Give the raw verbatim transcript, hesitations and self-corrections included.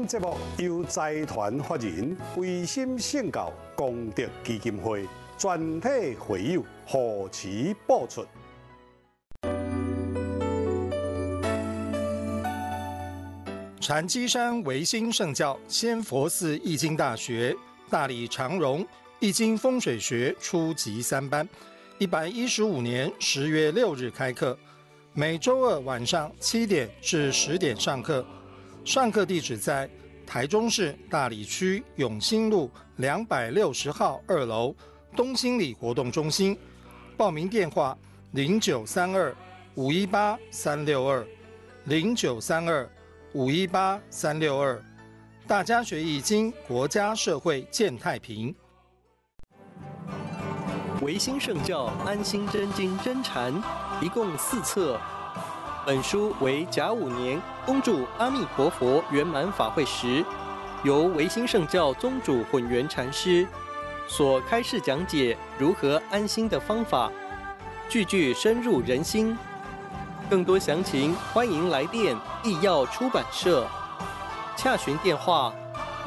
本节目由财团法人维新圣教功德基金会全体会友护持播出。 禅机山维新圣教仙佛寺易经大学大理长荣易经风水学初级三班，一百一十五年十月六日开课，每周二晚上七点至十点上课。上课地址在台中市大理区永兴路两百六十号二楼东兴里活动中心。报名电话零九三二五一八三六二零九三二五一八三六二。大家学易经，国家社会健太平。 维新圣教安心真经真禅，一共四册。本书为甲午年恭祝阿弥陀佛圆满法会时，由维新圣教宗主混元禅师所开示讲解如何安心的方法，句句深入人心。更多详情，欢迎来电易药出版社，洽询电话